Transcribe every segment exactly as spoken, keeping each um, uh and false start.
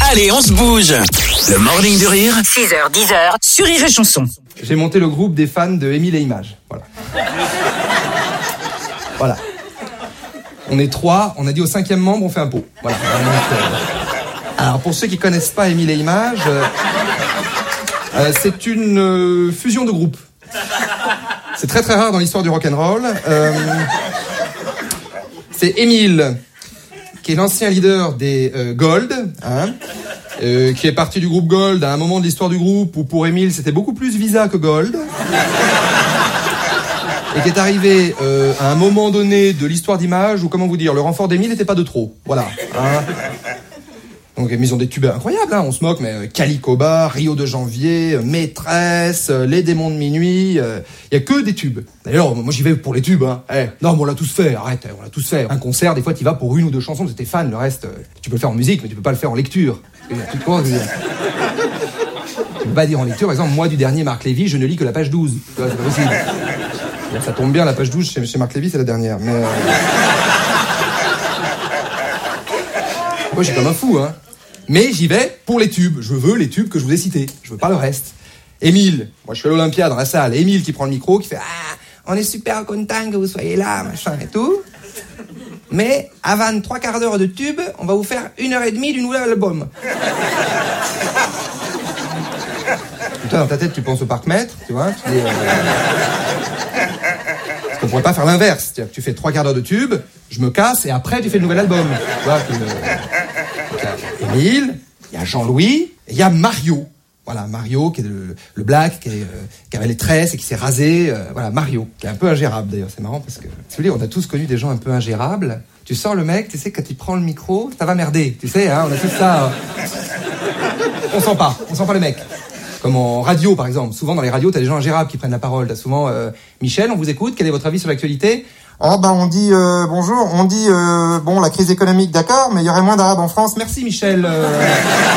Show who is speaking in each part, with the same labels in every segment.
Speaker 1: Allez, on se bouge. Le Morning du Rire.
Speaker 2: six heures, dix heures, sur Rire et Chanson.
Speaker 3: J'ai monté le groupe des fans de Émile et Images. Voilà. Voilà. On est trois, on a dit au cinquième membre, on fait un pot. Voilà. Alors, pour ceux qui connaissent pas Émile et Images, euh, euh, c'est une euh, fusion de groupes. C'est très très rare dans l'histoire du rock'n'roll. Euh, c'est Émile, qui est l'ancien leader des euh, Gold, hein, euh, qui est parti du groupe Gold à un moment de l'histoire du groupe où pour Émile c'était beaucoup plus Visa que Gold, et qui est arrivé euh, à un moment donné de l'histoire d'Image où, comment vous dire, le renfort d'Émile n'était pas de trop, voilà. Hein. Donc ils ont des tubes incroyables, hein, on se moque, mais euh, Calicoba, Rio de Janvier, euh, Maîtresse, euh, Les Démons de Minuit, il euh, y a que des tubes. D'ailleurs, moi j'y vais pour les tubes, hein. Eh, non, mais on l'a tous fait, arrête, on l'a tous fait. Un concert, des fois t'y vas pour une ou deux chansons, t'es fan, le reste, euh, tu peux le faire en musique, mais tu peux pas le faire en lecture. Tu peux pas dire en lecture, par exemple, moi du dernier Marc Lévy, je ne lis que la page douze. Tu vois, c'est pas possible. Ça tombe bien, la page douze chez, chez Marc Lévy, c'est la dernière, mais... Euh... Moi, je suis comme un fou, hein. Mais j'y vais pour les tubes. Je veux les tubes que je vous ai cités. Je veux pas le reste. Émile, moi je suis à l'Olympia dans la salle. Émile qui prend le micro, qui fait ah, on est super content que vous soyez là, machin et tout. Mais avant trois quarts d'heure de tube, on va vous faire une heure et demie du nouvel album. Toi, dans ta tête, tu penses au parc-mètre, tu vois. Tu dis, euh... Parce qu'on pourrait pas faire l'inverse. C'est-à-dire que tu fais trois quarts d'heure de tube, je me casse et après tu fais le nouvel album. Tu vois, que le... Il y a Émile, il y a Jean-Louis, et il y a Mario. Voilà, Mario, qui est le, le black, qui, est, euh, qui avait les tresses et qui s'est rasé. Euh, voilà, Mario, qui est un peu ingérable d'ailleurs. C'est marrant parce que, si vous voulez, on a tous connu des gens un peu ingérables. Tu sors le mec, tu sais, quand il prend le micro, ça va merder. Tu sais, hein, on a tout ça. Euh... On sent pas, on sent pas le mec. Comme en radio, par exemple. Souvent, dans les radios, t'as des gens ingérables qui prennent la parole. T'as souvent, euh, Michel, on vous écoute, quel est votre avis sur l'actualité ?
Speaker 4: Oh ben on dit euh, bonjour, on dit euh, bon la crise économique d'accord, mais il y aurait moins d'arabes en France.
Speaker 3: Merci Michel. Euh...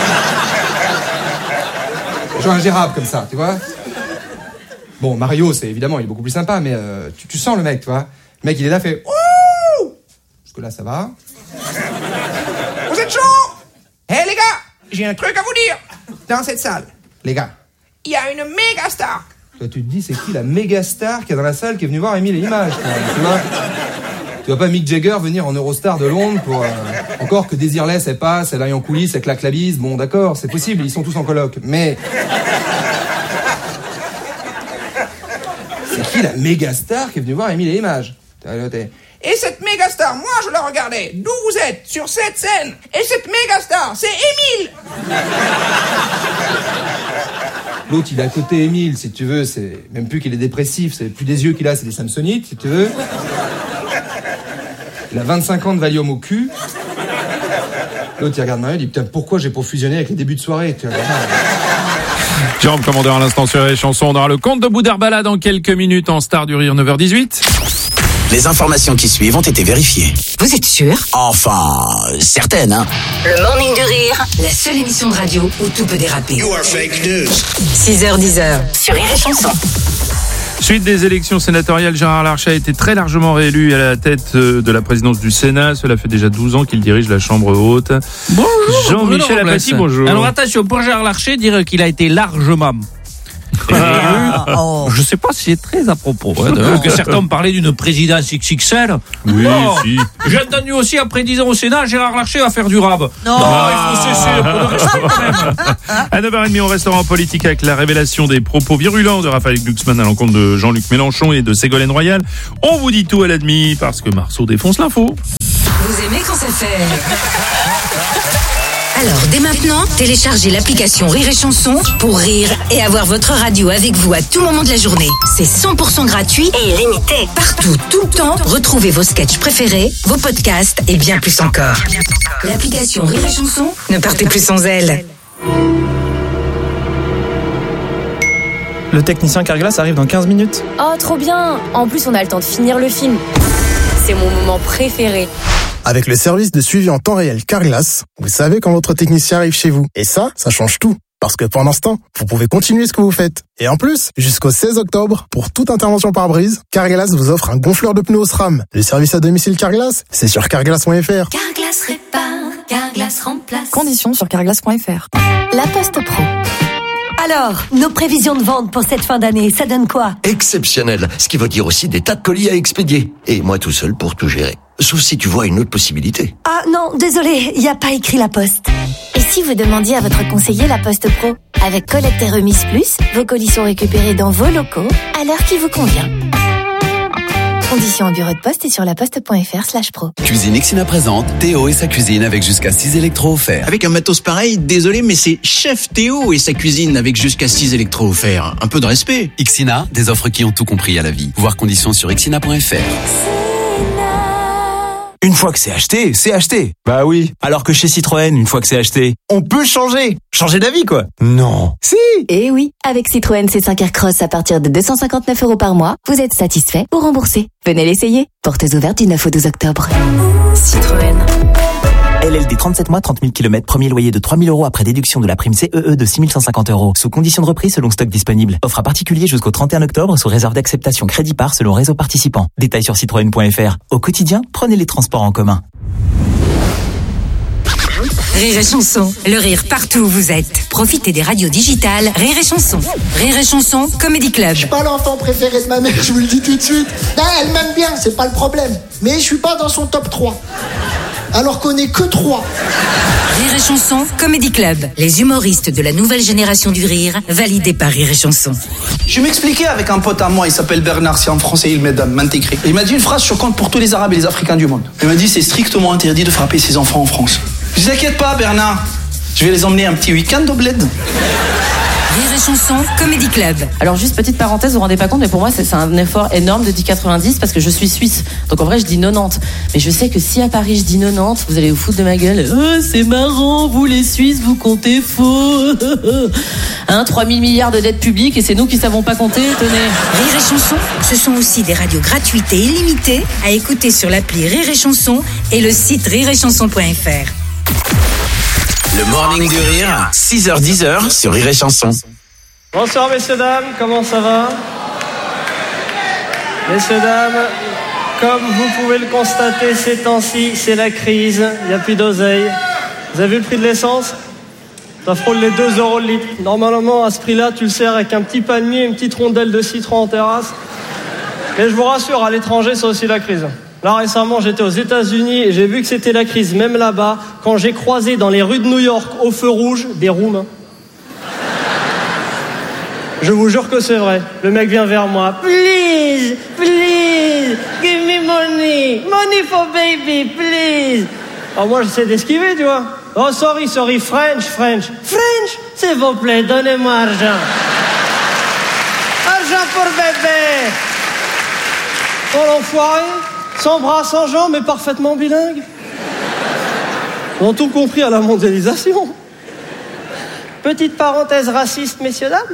Speaker 3: Genre ingérable comme ça, tu vois. Bon Mario c'est évidemment il est beaucoup plus sympa, mais euh, tu, tu sens le mec, tu vois. Le mec il est là fait ouh. Jusque là ça va. Vous êtes chaud? Hé hey, les gars, j'ai un truc à vous dire. Dans cette salle, les gars, il y a une méga star. Toi, tu te dis, c'est qui la méga star qui est dans la salle qui est venue voir Émile et Images, tu vois? Tu vois pas Mick Jagger venir en Eurostar de Londres pour... Euh, encore que Désirless, elle passe, elle aille en coulisses, elle claque la bise. Bon, d'accord, c'est possible, ils sont tous en coloc. Mais... c'est qui la méga star qui est venue voir Émile et Images? Et cette méga star, moi, je la regardais d'où vous êtes, sur cette scène. Et cette méga star, c'est Émile. L'autre, il est à côté Émile, si tu veux, c'est même plus qu'il est dépressif, c'est plus des yeux qu'il a, c'est des Samsonites, si tu veux. Il a vingt-cinq ans de Valium au cul. L'autre, il regarde Mario, il dit putain, pourquoi j'ai pas fusionné avec les débuts de soirée, tu vois.
Speaker 5: Jérôme Commandeur à l'instant sur les chansons. On aura le compte de Boudherbala dans quelques minutes en Star du Rire, neuf heures dix-huit.
Speaker 1: Les informations qui suivent ont été vérifiées.
Speaker 2: Vous êtes sûr?
Speaker 1: Enfin, certaines, hein.
Speaker 2: Le Morning du Rire, la seule émission de radio où tout peut déraper. You are fake news. six heures, dix heures, sur Rire et Chanson.
Speaker 5: Suite des élections sénatoriales, Gérard Larcher a été très largement réélu à la tête de la présidence du Sénat. Cela fait déjà douze ans qu'il dirige la Chambre haute.
Speaker 6: Bonjour.
Speaker 5: Jean-Michel Apathy, bonjour.
Speaker 6: Alors attention, pour Gérard Larcher, dire qu'il a été largement
Speaker 2: Ah, oh.
Speaker 6: Je sais pas si c'est très à propos, hein, de, que certains ont parlé d'une présidence X X L.
Speaker 5: Oui,
Speaker 6: non.
Speaker 5: si.
Speaker 6: J'ai entendu aussi, après dix ans au Sénat, Gérard Larcher va faire du rab. Non,
Speaker 2: non
Speaker 6: ah. il faut cesser un peu de respect quand même.
Speaker 5: À neuf heures trente, on restera en politique avec la révélation des propos virulents de Raphaël Glucksmann à l'encontre de Jean-Luc Mélenchon et de Ségolène Royal. On vous dit tout à la demi parce que Marceau défonce l'info.
Speaker 2: Vous aimez quand ça fait... Alors, dès maintenant, téléchargez l'application Rire et Chanson pour rire et avoir votre radio avec vous à tout moment de la journée. C'est cent pour cent gratuit et illimité. Partout, tout le temps, retrouvez vos sketchs préférés, vos podcasts et bien plus encore. L'application Rire et Chanson, ne partez plus sans elle.
Speaker 7: Le technicien Carglass arrive dans quinze minutes.
Speaker 8: Oh, trop bien! En plus, on a le temps de finir le film. C'est mon moment préféré.
Speaker 9: Avec le service de suivi en temps réel Carglass, vous savez quand votre technicien arrive chez vous. Et ça, ça change tout. Parce que pendant ce temps, vous pouvez continuer ce que vous faites. Et en plus, jusqu'au seize octobre, pour toute intervention par brise, Carglass vous offre un gonfleur de pneus O S R A M. Le service à domicile Carglass, c'est sur carglass point f r.
Speaker 2: Carglass répare.
Speaker 10: Carglass remplace.
Speaker 11: Conditions sur carglass point f r.
Speaker 10: La Poste Pro. Alors, nos prévisions de vente pour cette fin d'année, ça donne quoi?
Speaker 12: Exceptionnel, ce qui veut dire aussi des tas de colis à expédier. Et moi tout seul pour tout gérer. Sauf si tu vois une autre possibilité.
Speaker 10: Ah non, désolé, il n'y a pas écrit La Poste.
Speaker 8: Et si vous demandiez à votre conseiller La Poste Pro? Avec collecte et remise plus, vos colis sont récupérés dans vos locaux, à l'heure qui vous convient. Conditions au bureau de poste et sur laposte.fr slash pro.
Speaker 13: Cuisine Ixina présente Théo et sa cuisine avec jusqu'à six électros offerts.
Speaker 14: Avec un matos pareil, désolé, mais c'est Chef Théo et sa cuisine avec jusqu'à six électros offerts. Un peu de respect.
Speaker 13: Ixina, des offres qui ont tout compris à la vie. Voir conditions sur ixina point f r.
Speaker 15: Une fois que c'est acheté, c'est acheté. Bah oui. Alors que chez Citroën, une fois que c'est acheté, on peut changer. Changer d'avis, quoi. Non. Si.
Speaker 8: Eh oui. Avec Citroën C cinq Aircross à partir de deux cent cinquante-neuf euros par mois, vous êtes satisfait ou remboursé. Venez l'essayer. Portes ouvertes du neuf au douze octobre.
Speaker 11: Citroën.
Speaker 16: L L D trente-sept mois, trente mille kilomètres, premier loyer de trois mille euros après déduction de la prime C E E de six mille cent cinquante euros. Sous condition de reprise selon stock disponible. Offre à particulier jusqu'au trente et un octobre sous réserve d'acceptation crédit par selon réseau participant. Détails sur citroën point f r. Au quotidien, prenez les transports en commun.
Speaker 2: Rire et Chanson, le rire partout où vous êtes. Profitez des radios digitales Rire et Chanson. Rire et Chanson, Comedy Club.
Speaker 17: Je suis pas l'enfant préféré de ma mère, je vous le dis tout de suite. Non, elle m'aime bien, c'est pas le problème. Mais je suis pas dans son top trois. Alors qu'on est que trois.
Speaker 2: Rire et Chanson, Comedy Club. Les humoristes de la nouvelle génération du rire, validés par Rire et Chanson.
Speaker 18: Je m'expliquais avec un pote à moi, il s'appelle Bernard, c'est en français, il m'aide à m'intégrer. Il m'a dit une phrase choquante pour tous les Arabes et les Africains du monde. Il m'a dit c'est strictement interdit de frapper ses enfants en France. Je dis t'inquiète pas Bernard, je vais les emmener un petit week-end au bled.
Speaker 2: Rire et Chanson, Comedy Club.
Speaker 19: Alors juste petite parenthèse, vous vous rendez pas compte, mais pour moi c'est, c'est un effort énorme de dire quatre-vingt-dix parce que je suis suisse. Donc en vrai je dis quatre-vingt-dix. Mais je sais que si à Paris je dis quatre-vingt-dix, vous allez vous foutre de ma gueule. Oh, c'est marrant, vous les Suisses, vous comptez faux. Hein, trois mille milliards de dettes publiques et c'est nous qui savons pas compter, tenez.
Speaker 2: Rire et Chanson, ce sont aussi des radios gratuites et illimitées à écouter sur l'appli Rire et Chanson et le site rire et chanson point f r.
Speaker 1: Le Morning du Rire, six heures dix sur Rire et Chanson.
Speaker 20: Bonsoir messieurs, dames, comment ça va? Messieurs, dames, comme vous pouvez le constater ces temps-ci, c'est la crise, il n'y a plus d'oseille. Vous avez vu le prix de l'essence? Ça frôle les deux euros le litre. Normalement, à ce prix-là, tu le sers avec un petit palmier, une petite rondelle de citron en terrasse. Et je vous rassure, à l'étranger, c'est aussi la crise. Là, récemment, j'étais aux États-Unis et j'ai vu que c'était la crise, même là-bas, quand j'ai croisé dans les rues de New York, au feu rouge, des Roumains. Je vous jure que c'est vrai. Le mec vient vers moi. Please, please, give me money. Money for baby, please. Alors moi, j'essaie d'esquiver, tu vois. Oh, sorry, sorry, French, French. French, s'il vous plaît, donnez-moi argent. Argent pour bébé. Oh, l'enfoiré. Sans bras, sans jambes, mais parfaitement bilingue. Ils ont tout compris à la mondialisation. Petite parenthèse raciste, messieurs, dames.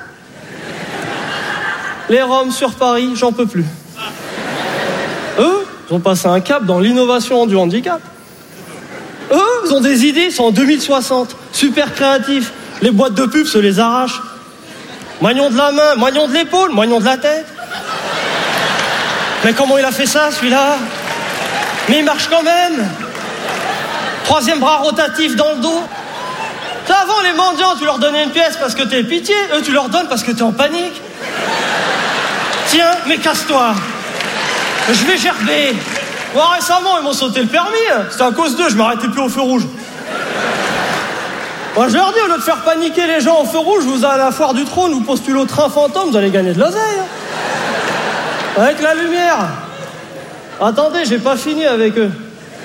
Speaker 20: Les Roms sur Paris, j'en peux plus. Eux, ils ont passé un cap dans l'innovation du handicap. Eux, ils ont des idées, ils sont en deux mille soixante. Super créatifs. Les boîtes de pub se les arrachent. Moignon de la main, moignon de l'épaule, moignon de la tête. Mais comment il a fait ça, celui-là? Mais il marche quand même. Troisième bras rotatif dans le dos. Avant, les mendiants, tu leur donnais une pièce parce que t'es pitié. Eux, tu leur donnes parce que t'es en panique. Tiens, mais casse-toi. Je vais gerber. Moi, récemment, ils m'ont sauté le permis. C'était à cause d'eux, je m'arrêtais plus au feu rouge. Moi, je leur dis, au lieu de faire paniquer les gens au feu rouge, vous allez à la foire du trône, vous postulez au train fantôme, vous allez gagner de l'oseille. Avec la lumière. Attendez, j'ai pas fini avec eux.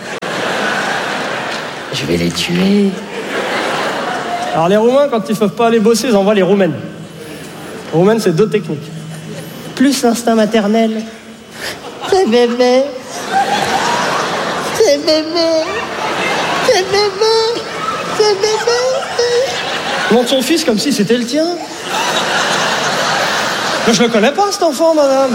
Speaker 20: Je vais les tuer. Alors les Roumains, quand ils peuvent pas aller bosser, ils envoient les Roumaines. Les Roumaines, c'est deux techniques. Plus l'instinct maternel. C'est bébé. C'est bébé. C'est bébé. C'est bébé. Il montre son fils comme si c'était le tien. Mais je le connais pas, cet enfant, madame.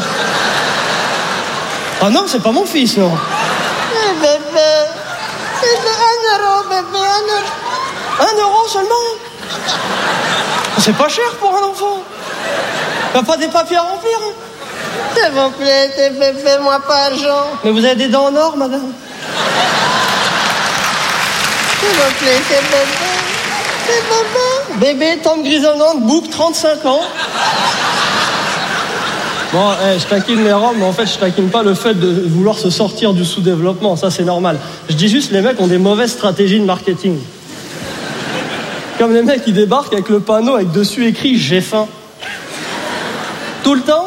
Speaker 20: Ah non, c'est pas mon fils, non. Eh, bébé. Bébé, un euro, bébé, un euro. Un euro seulement? C'est pas cher pour un enfant. T'as pas des papiers à remplir, hein? S'il vous plaît, bébé, moi pas argent. Mais vous avez des dents en or, madame? S'il vous plaît, c'est papa. C'est papa. Bébé, tombe grisonnante, bouc, trente-cinq ans. Bon, eh, je taquine les robes, mais en fait, je taquine pas le fait de vouloir se sortir du sous-développement. Ça, c'est normal. Je dis juste, les mecs ont des mauvaises stratégies de marketing. Comme les mecs qui débarquent avec le panneau avec dessus écrit « J'ai faim ». Tout le temps.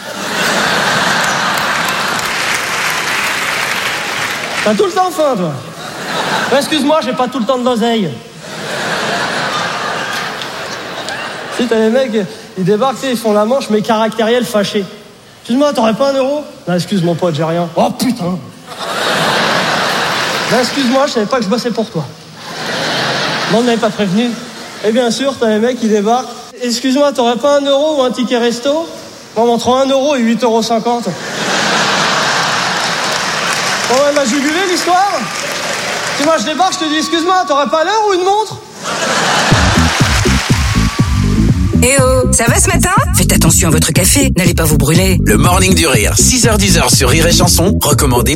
Speaker 20: T'as tout le temps faim, toi. Excuse-moi, j'ai pas tout le temps de l'oseille. Si t'as les mecs, ils débarquent, ils font la manche, mais caractériel fâché. Excuse-moi, t'aurais pas un euro? Non, excuse mon pote, j'ai rien. Oh putain. Non, excuse-moi, je savais pas que je bossais pour toi. Non, on m'avait pas prévenu. Et bien sûr, t'as les mecs qui débarquent. Excuse-moi, t'aurais pas un euro ou un ticket resto? Non, entre un euro et huit euros cinquante. Bon, elle m'a jugulé l'histoire. Si moi je débarque, je te dis excuse-moi, t'aurais pas l'heure ou une montre?
Speaker 2: Eh oh, ça va ce matin? Faites attention à votre café, n'allez pas vous brûler.
Speaker 1: Le Morning du Rire, six heures dix sur Rire et Chanson, recommandé